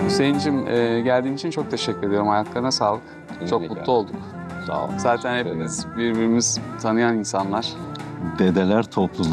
Hüseyin'cim geldiğin için çok teşekkür ediyorum. Ayaklarına sağlık. Çok Rica mutlu olduk. Sağ ol. Zaten hepimiz birbirimizi tanıyan insanlar. Dedeler topluluğu.